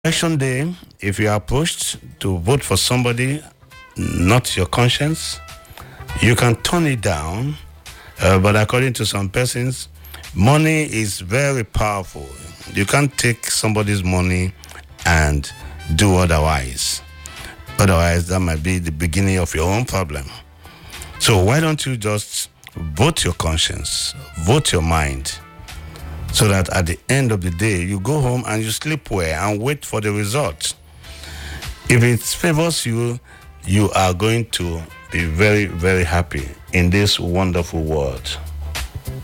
Election day, if you are approached to vote for somebody, not your conscience, you can turn it down. But according to some persons, money is very powerful. You can't take somebody's money and do otherwise. Otherwise, that might be the beginning of your own problem. So why don't you just vote your conscience, vote your mind, so that at the end of the day, you go home and you sleep well and wait for the result. If it favors you, you are going to be very, very happy in this wonderful world.